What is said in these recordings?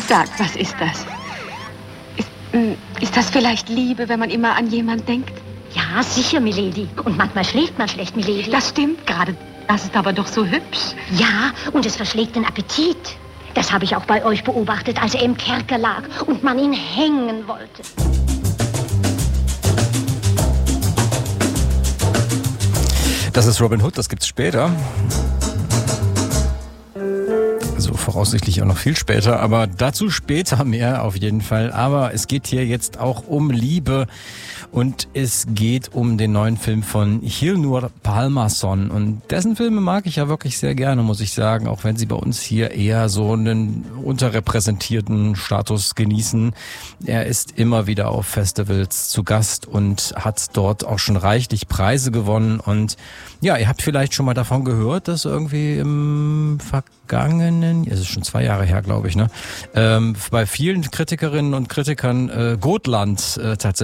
Sag, was ist das? Ist das vielleicht Liebe, wenn man immer an jemand denkt? Ja, sicher, Milady. Und manchmal schläft man schlecht, Milady. Das stimmt gerade. Das ist aber doch so hübsch. Ja, und es verschlägt den Appetit. Das habe ich auch bei euch beobachtet, als er im Kerker lag und man ihn hängen wollte. Das ist Robin Hood, das gibt's später. Also voraussichtlich auch noch viel später, aber dazu später mehr auf jeden Fall. Aber es geht hier jetzt auch um Liebe und es geht um den neuen Film von Hildur Pálmason. Und dessen Filme mag ich ja wirklich sehr gerne, muss ich sagen, auch wenn sie bei uns hier eher so einen unterrepräsentierten Status genießen. Er ist immer wieder auf Festivals zu Gast und hat dort auch schon reichlich Preise gewonnen. Und ja, ihr habt vielleicht schon mal davon gehört, dass irgendwie im vergangenen, es ist schon 2 Jahre her, glaube ich, ne, bei vielen Kritikerinnen und Kritikern Gotland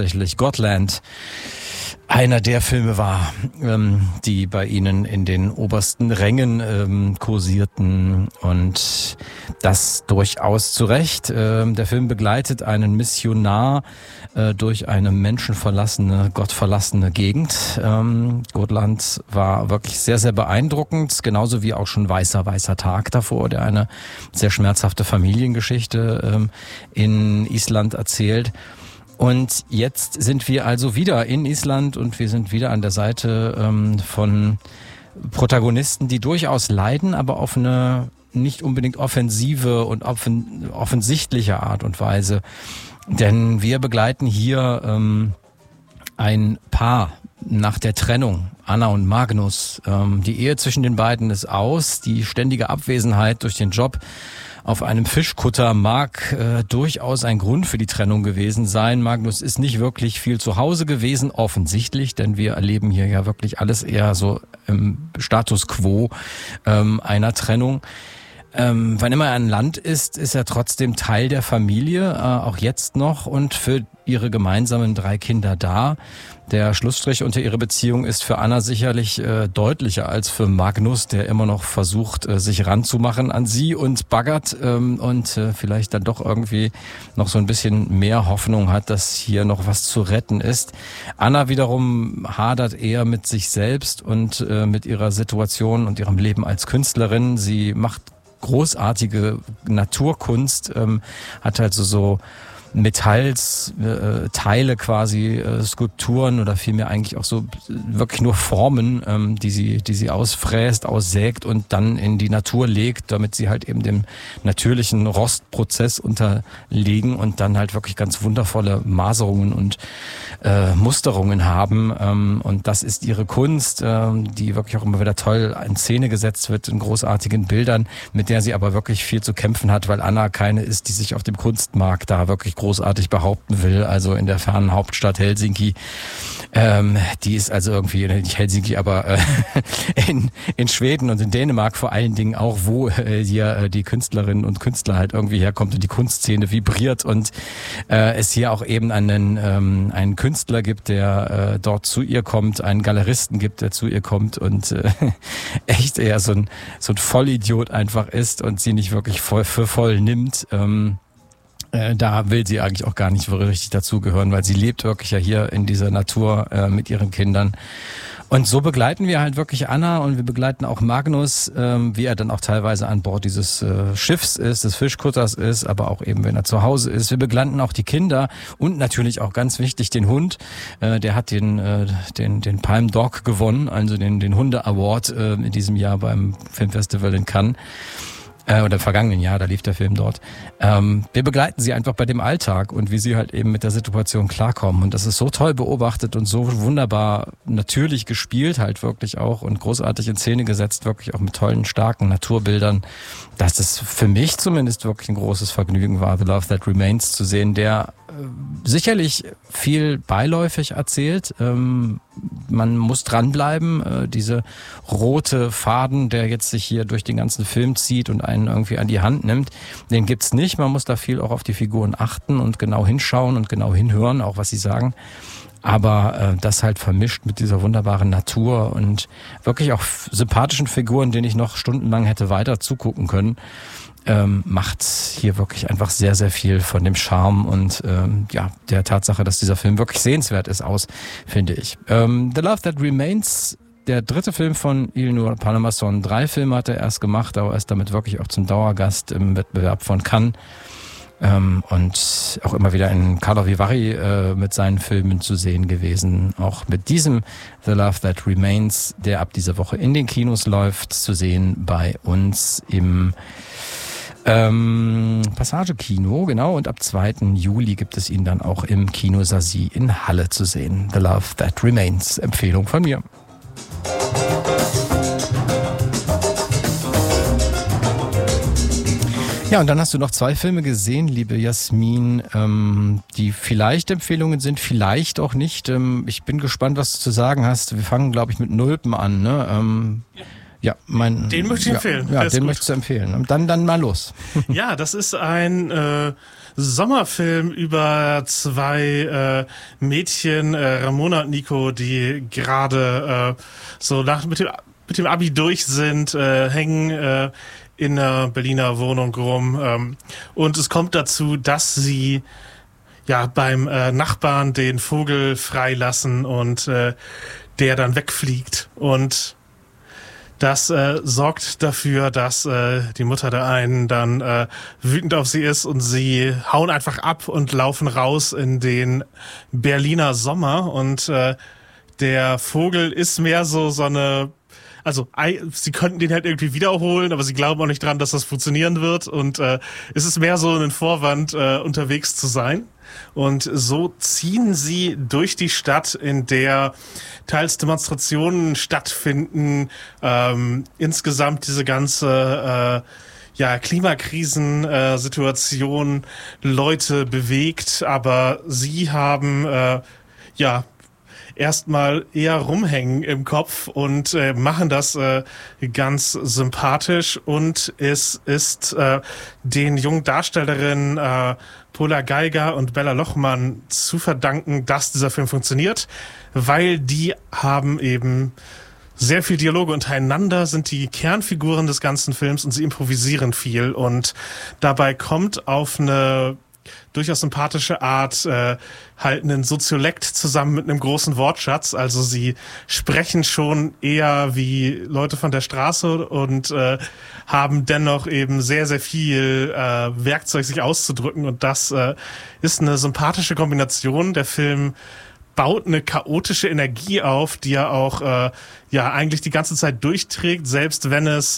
einer der Filme war, die bei ihnen in den obersten Rängen kursierten, und das durchaus zu Recht. Der Film begleitet einen Missionar durch eine menschenverlassene, gottverlassene Gegend. Gotland war wirklich sehr, sehr beeindruckend, genauso wie auch schon Weißer Tag davor, der eine sehr schmerzhafte Familiengeschichte in Island erzählt. Und jetzt sind wir also wieder in Island und wir sind wieder an der Seite von Protagonisten, die durchaus leiden, aber auf eine nicht unbedingt offensive und offensichtliche Art und Weise. Denn wir begleiten hier ein Paar nach der Trennung, Anna und Magnus. Die Ehe zwischen den beiden ist aus, die ständige Abwesenheit durch den Job auf einem Fischkutter mag durchaus ein Grund für die Trennung gewesen sein. Magnus ist nicht wirklich viel zu Hause gewesen, offensichtlich, denn wir erleben hier ja wirklich alles eher so im Status quo einer Trennung. Wann immer er an Land ist, ist er trotzdem Teil der Familie, auch jetzt noch, und für ihre gemeinsamen 3 Kinder da. Der Schlussstrich unter ihrer Beziehung ist für Anna sicherlich deutlicher als für Magnus, der immer noch versucht, sich ranzumachen an sie und baggert und vielleicht dann doch irgendwie noch so ein bisschen mehr Hoffnung hat, dass hier noch was zu retten ist. Anna wiederum hadert eher mit sich selbst und mit ihrer Situation und ihrem Leben als Künstlerin. Sie macht großartige Naturkunst, hat also so Metallteile quasi, Skulpturen oder vielmehr eigentlich auch so wirklich nur Formen, die sie ausfräst, aussägt und dann in die Natur legt, damit sie halt eben dem natürlichen Rostprozess unterliegen und dann halt wirklich ganz wundervolle Maserungen und Musterungen haben. Und das ist ihre Kunst, die wirklich auch immer wieder toll in Szene gesetzt wird in großartigen Bildern, mit der sie aber wirklich viel zu kämpfen hat, weil Anna keine ist, die sich auf dem Kunstmarkt da wirklich großartig behaupten will, also in der fernen Hauptstadt Helsinki. Die ist also irgendwie, nicht Helsinki, aber in Schweden und in Dänemark vor allen Dingen auch, wo hier die Künstlerinnen und Künstler halt irgendwie herkommt und die Kunstszene vibriert und es hier auch eben einen Künstler gibt, der dort zu ihr kommt, einen Galeristen gibt, der zu ihr kommt und echt eher so ein Vollidiot einfach ist und sie nicht wirklich für voll nimmt. Da will sie eigentlich auch gar nicht richtig dazugehören, weil sie lebt wirklich ja hier in dieser Natur mit ihren Kindern. Und so begleiten wir halt wirklich Anna und wir begleiten auch Magnus, wie er dann auch teilweise an Bord dieses Schiffs ist, des Fischkutters ist, aber auch eben, wenn er zu Hause ist. Wir begleiten auch die Kinder und natürlich auch ganz wichtig den Hund. Der hat den Palm Dog gewonnen, also den Hunde Award in diesem Jahr beim Filmfestival in Cannes. Oder im vergangenen Jahr, da lief der Film dort. Wir begleiten sie einfach bei dem Alltag und wie sie halt eben mit der Situation klarkommen. Und das ist so toll beobachtet und so wunderbar natürlich gespielt halt wirklich auch und großartig in Szene gesetzt, wirklich auch mit tollen, starken Naturbildern, dass es für mich zumindest wirklich ein großes Vergnügen war, The Love That Remains zu sehen, der sicherlich viel beiläufig erzählt. Man muss dranbleiben. Diese rote Faden, der jetzt sich hier durch den ganzen Film zieht und einen irgendwie an die Hand nimmt, den gibt's nicht. Man muss da viel auch auf die Figuren achten und genau hinschauen und genau hinhören, auch was sie sagen. Aber das halt vermischt mit dieser wunderbaren Natur und wirklich auch sympathischen Figuren, denen ich noch stundenlang hätte weiter zugucken können. macht hier wirklich einfach sehr, sehr viel von dem Charme und der Tatsache, dass dieser Film wirklich sehenswert ist, aus, finde ich. The Love That Remains, der dritte Film von Ilnur Palmason. 3 Filme hat er erst gemacht, aber ist damit wirklich auch zum Dauergast im Wettbewerb von Cannes. Und auch immer wieder in Carlo Vivari mit seinen Filmen zu sehen gewesen. Auch mit diesem The Love That Remains, der ab dieser Woche in den Kinos läuft, zu sehen bei uns im Passage-Kino, genau. Und ab 2. Juli gibt es ihn dann auch im Kino Sazy in Halle zu sehen. The Love That Remains, Empfehlung von mir. Ja, und dann hast du noch 2 Filme gesehen, liebe Jasmin, die vielleicht Empfehlungen sind, vielleicht auch nicht. Ich bin gespannt, was du zu sagen hast. Wir fangen, glaube ich, mit Nulpen an, ne? Den möchte ich empfehlen. Ja, den möchtest du empfehlen. Und dann mal los. Ja, das ist ein Sommerfilm über 2 Mädchen, Ramona und Nico, die gerade mit dem Abi durch sind, hängen in einer Berliner Wohnung rum. Und es kommt dazu, dass sie beim Nachbarn den Vogel freilassen und der dann wegfliegt. Und das sorgt dafür, dass die Mutter der einen dann wütend auf sie ist und sie hauen einfach ab und laufen raus in den Berliner Sommer. Und der Vogel ist mehr so eine... Also sie könnten den halt irgendwie wiederholen, aber sie glauben auch nicht dran, dass das funktionieren wird. Und es ist mehr so ein Vorwand, unterwegs zu sein. Und so ziehen sie durch die Stadt, in der teils Demonstrationen stattfinden, insgesamt diese ganze Klimakrisensituation Leute bewegt, aber sie haben erstmal eher rumhängen im Kopf und machen das ganz sympathisch. Und es ist den jungen Darstellerinnen Paula Geiger und Bella Lochmann zu verdanken, dass dieser Film funktioniert, weil die haben eben sehr viel Dialoge untereinander, sind die Kernfiguren des ganzen Films und sie improvisieren viel. Und dabei kommt auf eine durchaus sympathische Art halt einen Soziolekt zusammen mit einem großen Wortschatz. Also sie sprechen schon eher wie Leute von der Straße und haben dennoch eben sehr, sehr viel Werkzeug, sich auszudrücken. Und das ist eine sympathische Kombination. Der Film baut eine chaotische Energie auf, die er auch eigentlich die ganze Zeit durchträgt, selbst wenn es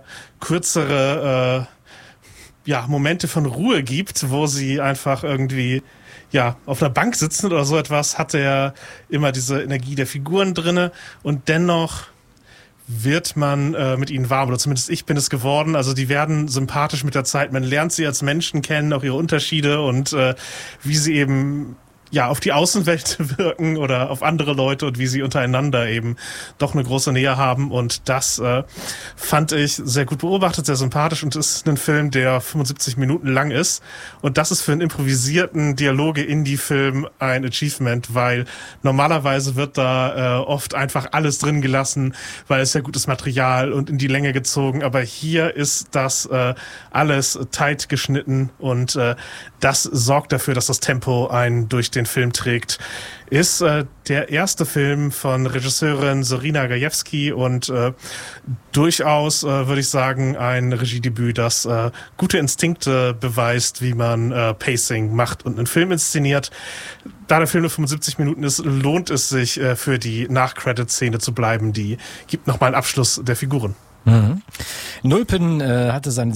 kürzere Momente von Ruhe gibt, wo sie einfach irgendwie auf einer Bank sitzen oder so etwas, hat er immer diese Energie der Figuren drinne und dennoch wird man mit ihnen warm, oder zumindest ich bin es geworden. Also die werden sympathisch mit der Zeit, man lernt sie als Menschen kennen, auch ihre Unterschiede und wie sie eben auf die Außenwelt wirken oder auf andere Leute und wie sie untereinander eben doch eine große Nähe haben. Und das fand ich sehr gut beobachtet, sehr sympathisch und ist ein Film, der 75 Minuten lang ist. Und das ist für einen improvisierten Dialoge-Indie-Film ein Achievement, weil normalerweise wird da oft einfach alles drin gelassen, weil es ja gutes Material und in die Länge gezogen. Aber hier ist das alles tight geschnitten und das sorgt dafür, dass das Tempo einen durch den Film trägt. Ist der erste Film von Regisseurin Sorina Gajewski und durchaus, würde ich sagen, ein Regiedebüt, das gute Instinkte beweist, wie man Pacing macht und einen Film inszeniert. Da der Film nur 75 Minuten ist, lohnt es sich, für die Nach-Credit-Szene zu bleiben. Die gibt nochmal einen Abschluss der Figuren. Mhm. Nulpen hatte seine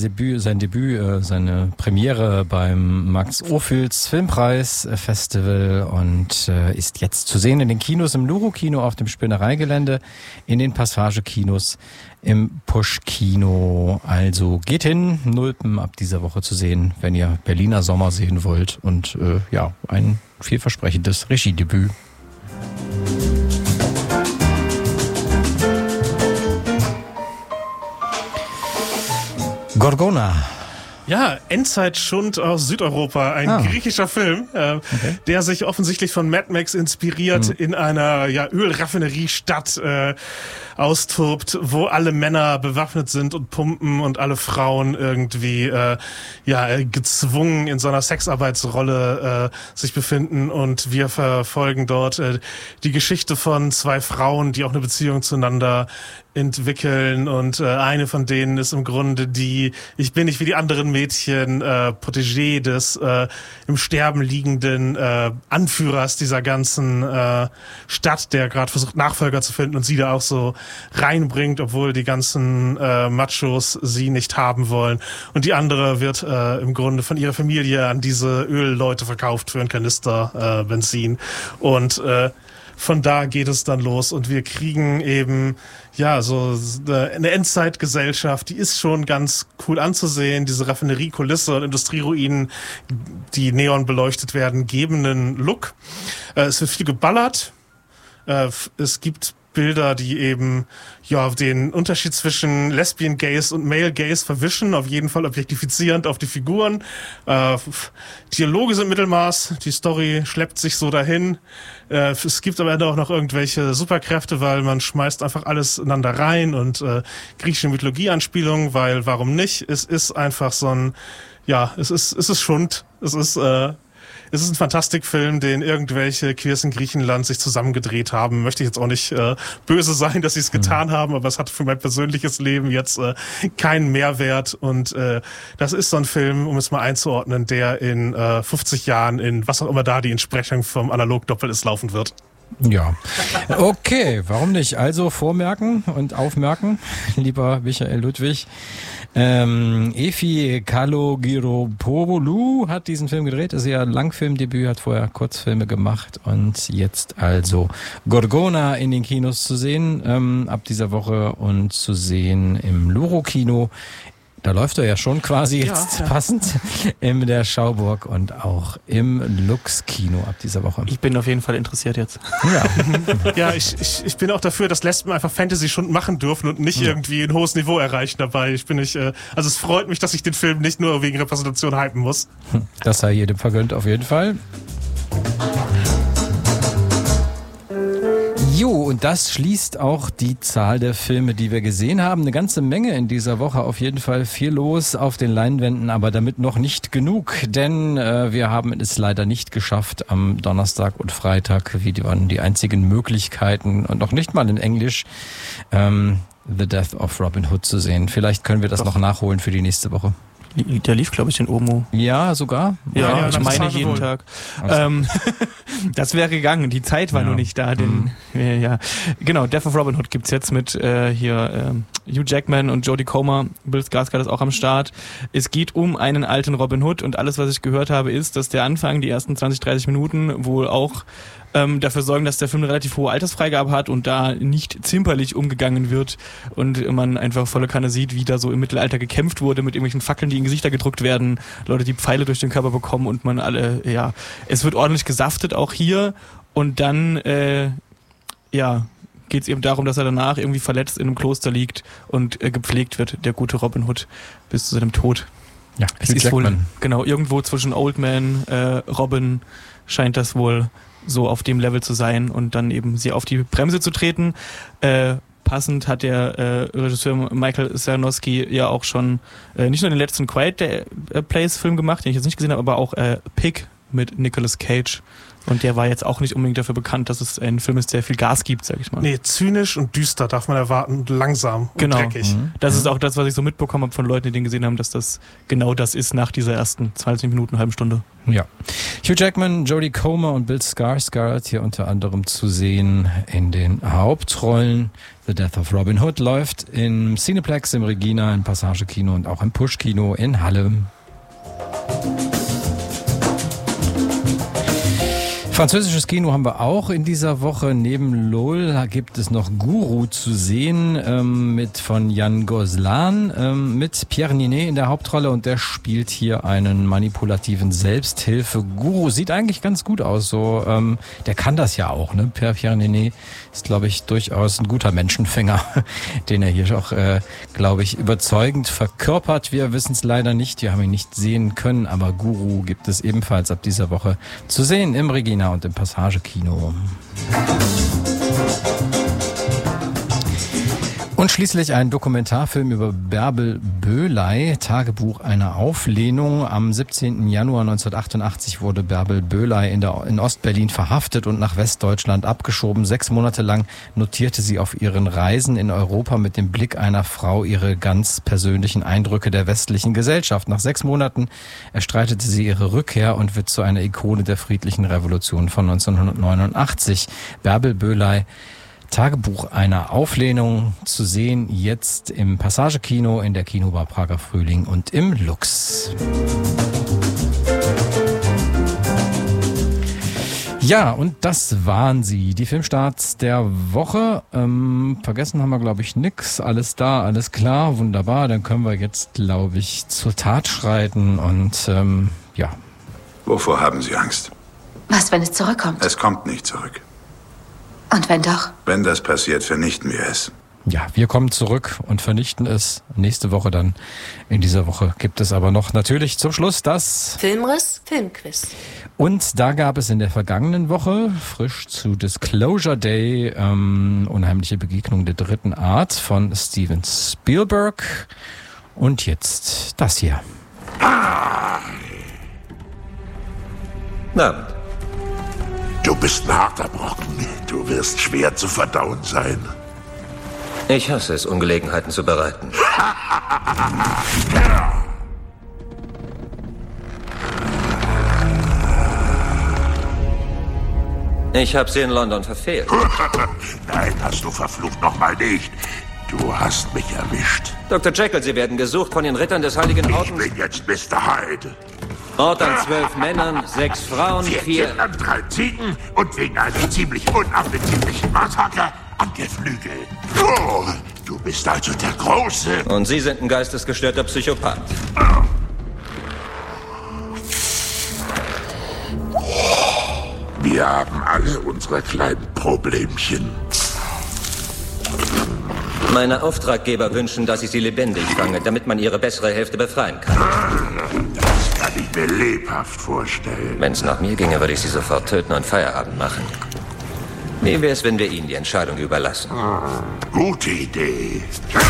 Premiere beim Max Ophüls Filmpreis Festival und ist jetzt zu sehen in den Kinos, im Luro-Kino auf dem Spinnereigelände, in den Passage-Kinos, im Push-Kino. Also geht hin, Nulpen ab dieser Woche zu sehen, wenn ihr Berliner Sommer sehen wollt und ein vielversprechendes Regiedebüt. Gorgona Ja, Endzeitschund aus Südeuropa, ein griechischer Film, der sich offensichtlich von Mad Max inspiriert in einer Ölraffineriestadt austobt, wo alle Männer bewaffnet sind und pumpen und alle Frauen irgendwie gezwungen in so einer Sexarbeitsrolle sich befinden, und wir verfolgen dort die Geschichte von zwei Frauen, die auch eine Beziehung zueinander entwickeln, und eine von denen ist im Grunde die Ich bin nicht wie die anderen Mädchen Protégé des im Sterben liegenden Anführers dieser ganzen Stadt, der gerade versucht Nachfolger zu finden und sie da auch so reinbringt, obwohl die ganzen Machos sie nicht haben wollen, und die andere wird im Grunde von ihrer Familie an diese Ölleute verkauft für einen Kanister Benzin, und von da geht es dann los, und wir kriegen eben so eine Endzeitgesellschaft, die ist schon ganz cool anzusehen. Diese Raffineriekulisse und Industrieruinen, die neon beleuchtet werden, geben einen Look. Es wird viel geballert. Es gibt Bilder, die eben den Unterschied zwischen Lesbian Gaze und Male Gaze verwischen, auf jeden Fall objektifizierend auf die Figuren. Dialoge sind Mittelmaß, die Story schleppt sich so dahin. Es gibt aber auch noch irgendwelche Superkräfte, weil man schmeißt einfach alles ineinander rein, und griechische Mythologie-Anspielungen, weil warum nicht? Es ist einfach so ein, es ist Schund. Es ist ein Fantastikfilm, den irgendwelche Queers in Griechenland sich zusammengedreht haben. Möchte ich jetzt auch nicht böse sein, dass sie es getan haben, aber es hat für mein persönliches Leben jetzt keinen Mehrwert. Und das ist so ein Film, um es mal einzuordnen, der in 50 Jahren in was auch immer da die Entsprechung vom Analogdoppel ist laufen wird. Ja, okay, warum nicht? Also vormerken und aufmerken, lieber Michael Ludwig. Efi Kalogiropoulou hat diesen Film gedreht, ist ja ein Langfilmdebüt, hat vorher Kurzfilme gemacht, und jetzt also Gorgona in den Kinos zu sehen, ab dieser Woche, und zu sehen im Luro-Kino. Da läuft er ja schon quasi jetzt passend in der Schauburg und auch im Lux-Kino ab dieser Woche. Ich bin auf jeden Fall interessiert jetzt. Ja, ich bin auch dafür, dass Lesben einfach Fantasy schon machen dürfen und nicht irgendwie ein hohes Niveau erreichen dabei. Also es freut mich, dass ich den Film nicht nur wegen Repräsentation hypen muss. Das sei jedem vergönnt auf jeden Fall. Jo, und das schließt auch die Zahl der Filme, die wir gesehen haben. Eine ganze Menge in dieser Woche, auf jeden Fall viel los auf den Leinwänden, aber damit noch nicht genug, denn wir haben es leider nicht geschafft, am Donnerstag und Freitag, waren die einzigen Möglichkeiten, und noch nicht mal in Englisch, The Death of Robin Hood zu sehen. Vielleicht können wir das noch nachholen für die nächste Woche. Der lief, glaube ich, in Omo. Ja, sogar? Ja, ich meine jeden Tag. Das wäre gegangen. Die Zeit war nur nicht da. Genau, Death of Robin Hood gibt's jetzt mit Hugh Jackman und Jodie Comer. Bill Skarsgård ist auch am Start. Es geht um einen alten Robin Hood, und alles, was ich gehört habe, ist, dass der Anfang, die ersten 20, 30 Minuten wohl auch dafür sorgen, dass der Film eine relativ hohe Altersfreigabe hat und da nicht zimperlich umgegangen wird und man einfach volle Kanne sieht, wie da so im Mittelalter gekämpft wurde mit irgendwelchen Fackeln, die in Gesichter gedrückt werden, Leute, die Pfeile durch den Körper bekommen, und man es wird ordentlich gesaftet auch hier, und dann geht es eben darum, dass er danach irgendwie verletzt in einem Kloster liegt und gepflegt wird, der gute Robin Hood, bis zu seinem Tod. Ja, es ist wohl, genau, irgendwo zwischen Old Man, Robin scheint das wohl so auf dem Level zu sein, und dann eben sie auf die Bremse zu treten. Passend hat der Regisseur Michael Sarnowski ja auch schon nicht nur den letzten Quiet Place Film gemacht, den ich jetzt nicht gesehen habe, aber auch Pig mit Nicolas Cage. Und der war jetzt auch nicht unbedingt dafür bekannt, dass es ein Film ist, der viel Gas gibt, sag ich mal. Nee, zynisch und düster darf man erwarten, langsam und dreckig. Das ist auch das, was ich so mitbekommen habe von Leuten, die den gesehen haben, dass das genau das ist nach dieser ersten 20 Minuten, halben Stunde. Ja. Hugh Jackman, Jodie Comer und Bill Skarsgård hier unter anderem zu sehen in den Hauptrollen. The Death of Robin Hood läuft im Cineplex, im Regina, im Passage-Kino und auch im Push-Kino in Halle. Französisches Kino haben wir auch in dieser Woche. Neben LOL gibt es noch Guru zu sehen, mit von Yann Goslan, mit Pierre Ninet in der Hauptrolle, und der spielt hier einen manipulativen Selbsthilfe-Guru. Sieht eigentlich ganz gut aus, so, der kann das ja auch, ne? Pierre Ninet ist, glaube ich, durchaus ein guter Menschenfänger, den er hier auch, glaube ich, überzeugend verkörpert. Wir wissen es leider nicht, wir haben ihn nicht sehen können, aber Guru gibt es ebenfalls ab dieser Woche zu sehen im Regina und im Passage-Kino. Und schließlich ein Dokumentarfilm über Bärbel Böhley, Tagebuch einer Auflehnung. Am 17. Januar 1988 wurde Bärbel Böhley in Ostberlin verhaftet und nach Westdeutschland abgeschoben. 6 Monate lang notierte sie auf ihren Reisen in Europa mit dem Blick einer Frau ihre ganz persönlichen Eindrücke der westlichen Gesellschaft. Nach 6 Monaten erstreitete sie ihre Rückkehr und wird zu einer Ikone der friedlichen Revolution von 1989. Bärbel Böhley, Tagebuch einer Auflehnung, zu sehen jetzt im Passage-Kino, in der Kinobar Prager Frühling und im Lux. Ja, und das waren sie, die Filmstarts der Woche. Vergessen haben wir, glaube ich, nix. Alles da, alles klar, wunderbar. Dann können wir jetzt, glaube ich, zur Tat schreiten und ja. Wovor haben Sie Angst? Was, wenn es zurückkommt? Es kommt nicht zurück. Und wenn doch? Wenn das passiert, vernichten wir es. Ja, wir kommen zurück und vernichten es nächste Woche dann. In dieser Woche gibt es aber noch natürlich zum Schluss das Filmriss, Filmquiz. Und da gab es in der vergangenen Woche, frisch zu Disclosure Day, Unheimliche Begegnung der dritten Art von Steven Spielberg. Und jetzt das hier. Na, du bist ein harter Brocken. Du wirst schwer zu verdauen sein. ich hasse es, Ungelegenheiten zu bereiten. Ich habe sie in London verfehlt. Nein, hast du verflucht nochmal nicht. Du hast mich erwischt. Dr. Jekyll, Sie werden gesucht von den Rittern des Heiligen Ordens. Ich bin jetzt Mr. Hyde. Mord an 12 Männern, 6 Frauen, 4 Kindern, 3 Ziegen und wegen einem ziemlich unappetitlichen Massaker an Geflügel. Oh, du bist also der Große. Und Sie sind ein geistesgestörter Psychopath. Wir haben alle unsere kleinen Problemchen. Meine Auftraggeber wünschen, dass ich sie lebendig fange, damit man ihre bessere Hälfte befreien kann. Das kann ich mir lebhaft vorstellen. Wenn es nach mir ginge, würde ich sie sofort töten und Feierabend machen. Wie wäre es, wenn wir Ihnen die Entscheidung überlassen? Gute Idee.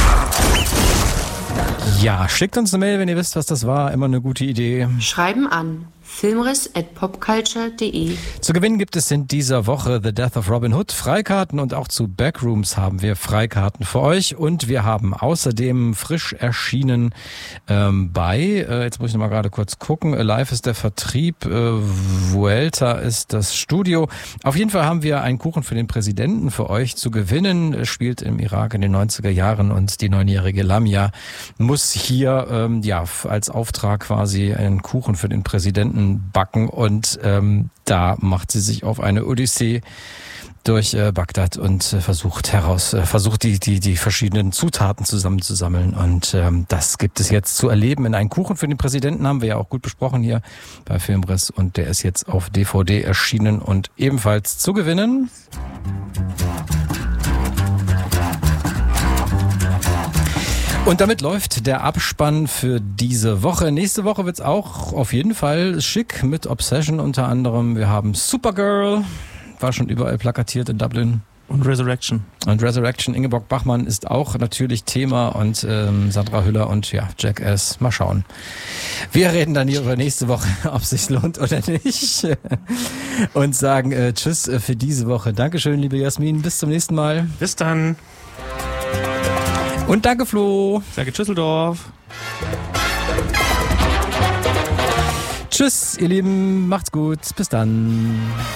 Ja, schickt uns eine Mail, wenn ihr wisst, was das war. Immer eine gute Idee. Schreiben an filmriss@popculture.de. Zu gewinnen gibt es in dieser Woche The Death of Robin Hood Freikarten, und auch zu Backrooms haben wir Freikarten für euch, und wir haben außerdem frisch erschienen jetzt muss ich noch mal gerade kurz gucken, Alive ist der Vertrieb, Vuelta ist das Studio. Auf jeden Fall haben wir einen Kuchen für den Präsidenten für euch zu gewinnen. Er spielt im Irak in den 90er Jahren und die 9-jährige Lamia muss hier als Auftrag quasi einen Kuchen für den Präsidenten backen, und da macht sie sich auf eine Odyssee durch Bagdad und versucht die verschiedenen Zutaten zusammenzusammeln, und das gibt es jetzt zu erleben in einen Kuchen für den Präsidenten, haben wir ja auch gut besprochen hier bei Filmriss, und der ist jetzt auf DVD erschienen und ebenfalls zu gewinnen. Und damit läuft der Abspann für diese Woche. Nächste Woche wird's auch auf jeden Fall schick mit Obsession unter anderem. Wir haben Supergirl, war schon überall plakatiert in Dublin. Und Resurrection. Ingeborg Bachmann ist auch natürlich Thema, und Sandra Hüller und Jackass. Mal schauen. Wir reden dann hier über nächste Woche, ob es sich lohnt oder nicht. Und sagen Tschüss für diese Woche. Dankeschön, liebe Jasmin. Bis zum nächsten Mal. Bis dann. Und danke, Flo. Danke, Tschüsseldorf. Tschüss, ihr Lieben. Macht's gut. Bis dann.